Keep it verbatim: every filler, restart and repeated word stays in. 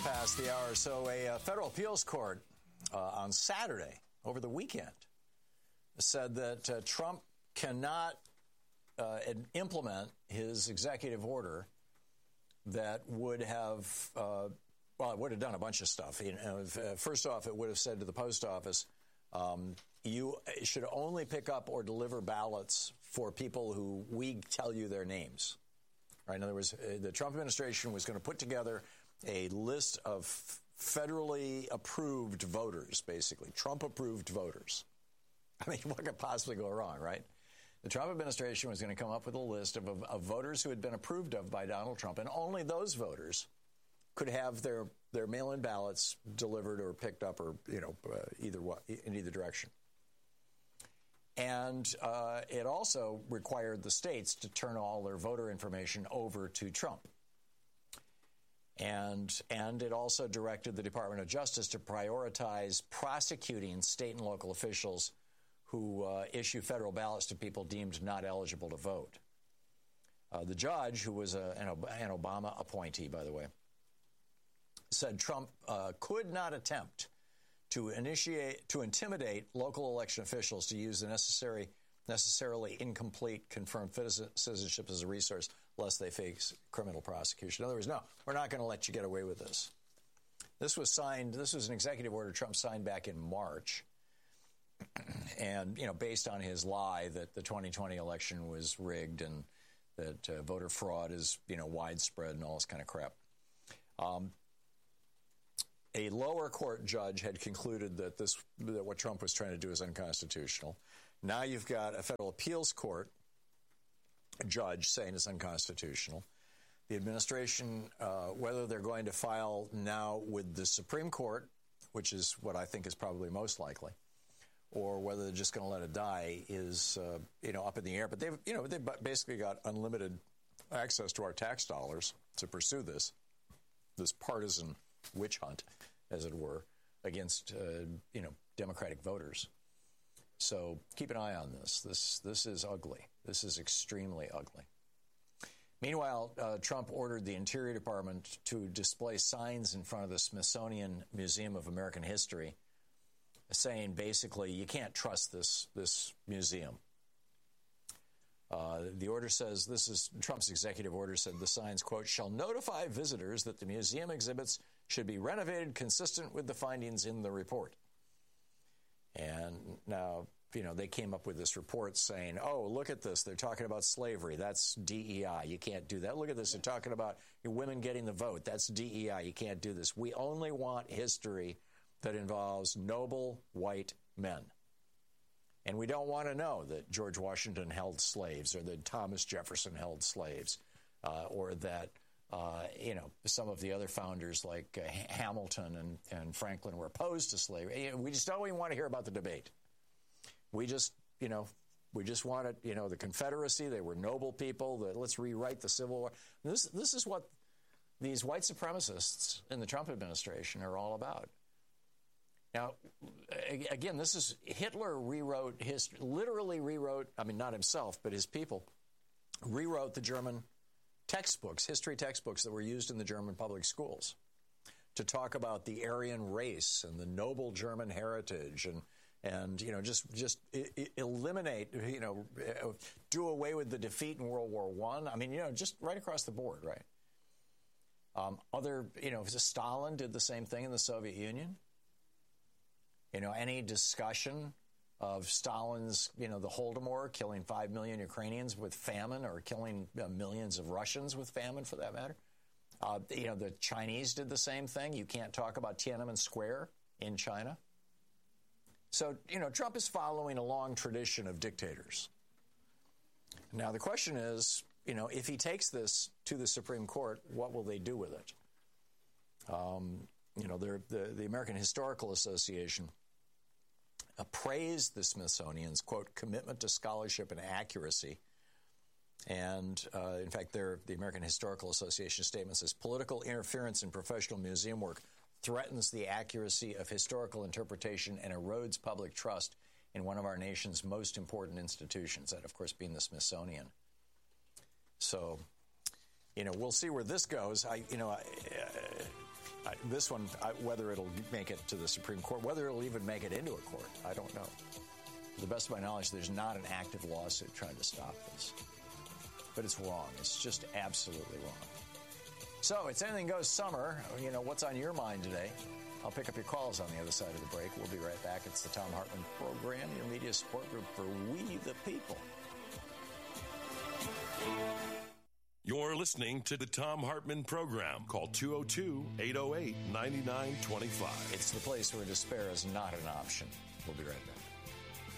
Past the hour. So a uh, federal appeals court uh, on Saturday, over the weekend, said that uh, Trump cannot uh, implement his executive order that would have, uh, well, it would have done a bunch of stuff. You know, first off, it would have said to the post office, um, you should only pick up or deliver ballots for people who we tell you their names. Right? In other words, the Trump administration was going to put together a list of federally approved voters, basically, Trump-approved voters. I mean, what could possibly go wrong, right? The Trump administration was going to come up with a list of, of, of voters who had been approved of by Donald Trump, and only those voters could have their, their mail-in ballots delivered or picked up, or, you know, uh, either in either direction. And uh, it also required the states to turn all their voter information over to Trump. And and it also directed the Department of Justice to prioritize prosecuting state and local officials who uh, issue federal ballots to people deemed not eligible to vote. Uh, the judge, who was a, an, an Obama appointee, by the way, said Trump uh, could not attempt to initiate, to intimidate local election officials to use the necessary, necessarily incomplete confirmed citizenship as a resource, lest they face criminal prosecution. In other words, no, we're not going to let you get away with this. This was signed, this was an executive order Trump signed back in March. And, you know, based on his lie that the twenty twenty election was rigged and that uh, voter fraud is, you know, widespread and all this kind of crap. Um, A lower court judge had concluded that this that what Trump was trying to do is unconstitutional. Now you've got a federal appeals court judge saying it's unconstitutional. The administration, uh, whether they're going to file now with the Supreme Court, which is what I think is probably most likely, or whether they're just going to let it die, is uh, you know up in the air. But they've you know they've basically got unlimited access to our tax dollars to pursue this this partisan witch hunt, as it were, against uh, you know Democratic voters. So keep an eye on this. This this is ugly. This is extremely ugly. Meanwhile, uh, Trump ordered the Interior Department to display signs in front of the Smithsonian Museum of American History, saying basically you can't trust this this museum. Uh, the order says, this is Trump's executive order, said the signs, quote, shall notify visitors that the museum exhibits should be renovated consistent with the findings in the report. And now, you know, they came up with this report saying, oh, look at this. They're talking about slavery. That's D E I. You can't do that. Look at this. They're talking about women getting the vote. That's D E I. You can't do this. We only want history that involves noble white men. And we don't want to know that George Washington held slaves or that Thomas Jefferson held slaves uh, or that, uh, you know, some of the other founders like uh, Hamilton and, and Franklin were opposed to slavery. We just don't even want to hear about the debate. We just, you know, we just wanted, you know, the Confederacy. They were noble people. The, let's rewrite the Civil War. This, this is what these white supremacists in the Trump administration are all about. Now, again, this is Hitler rewrote history, literally rewrote, I mean, not himself, but his people, rewrote the German textbooks, history textbooks that were used in the German public schools to talk about the Aryan race and the noble German heritage and, and you know, just just eliminate, you know, do away with the defeat in World War One. I. I mean, you know, just right across the board, right? Um, other, you know, Stalin did the same thing in the Soviet Union. You know, any discussion of Stalin's, you know, the Holodomor, killing five million Ukrainians with famine or killing uh, millions of Russians with famine, for that matter. Uh, you know, the Chinese did the same thing. You can't talk about Tiananmen Square in China. So, you know, Trump is following a long tradition of dictators. Now, the question is, you know, if he takes this to the Supreme Court, what will they do with it? Um, you know, the, the American Historical Association praised the Smithsonian's, quote, commitment to scholarship and accuracy. And, uh, in fact, their, the American Historical Association statement says, political interference in professional museum work threatens the accuracy of historical interpretation and erodes public trust in one of our nation's most important institutions, that, of course, being the Smithsonian. So, you know, we'll see where this goes. I, you know, I, I, this one, I, whether it'll make it to the Supreme Court, whether it'll even make it into a court, I don't know. To the best of my knowledge, there's not an active lawsuit trying to stop this. But it's wrong. It's just absolutely wrong. So, it's Anything Goes Summer. You know, what's on your mind today? I'll pick up your calls on the other side of the break. We'll be right back. It's the Thom Hartmann Program, your media support group for We the People. You're listening to the Thom Hartmann Program. Call two oh two, eight oh eight, nine nine two five. It's the place where despair is not an option. We'll be right back.